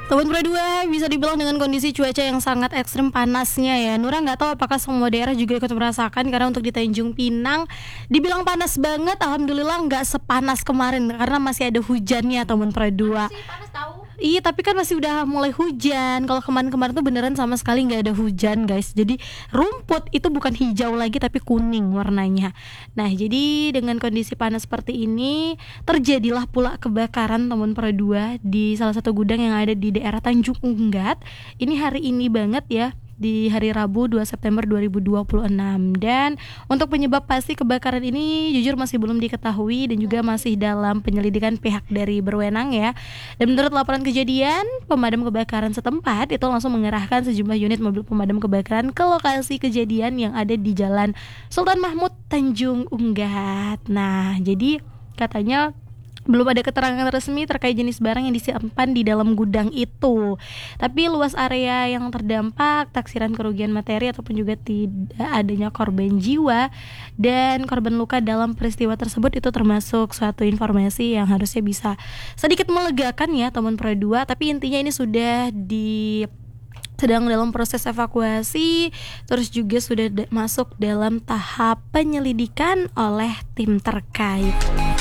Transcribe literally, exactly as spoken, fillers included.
Tahun kedua bisa dibilang dengan kondisi cuaca yang sangat ekstrim panasnya ya. Nura nggak tahu apakah semua daerah juga ikut merasakan, karena untuk di Tanjung Pinang dibilang panas banget. Alhamdulillah nggak sepanas kemarin karena masih ada hujannya teman kedua. Sih panas tahu. Iya, tapi kan masih udah mulai hujan. Kalau kemarin-kemarin tuh beneran sama sekali nggak ada hujan, guys. Jadi rumput itu bukan hijau lagi tapi kuning warnanya. Nah, jadi dengan kondisi panas seperti ini terjadilah pula kebakaran teman dua di salah satu gudang yang ada di daerah Tanjung Unggat. Ini hari ini banget ya, di hari Rabu dua September dua ribu dua puluh enam. Dan untuk penyebab pasti kebakaran ini jujur masih belum diketahui dan juga masih dalam penyelidikan pihak dari berwenang ya. Dan menurut laporan kejadian, pemadam kebakaran setempat itu langsung mengerahkan sejumlah unit mobil pemadam kebakaran ke lokasi kejadian yang ada di Jalan Sultan Mahmud Tanjung Unggat. Nah, jadi katanya belum ada keterangan resmi terkait jenis barang yang disimpan di dalam gudang itu. Tapi luas area yang terdampak, taksiran kerugian materi ataupun juga tidak adanya korban jiwa dan korban luka dalam peristiwa tersebut itu termasuk suatu informasi yang harusnya bisa sedikit melegakan ya teman dua. Tapi intinya ini sudah di sedang dalam proses evakuasi, terus juga sudah da- masuk dalam tahap penyelidikan oleh tim terkait.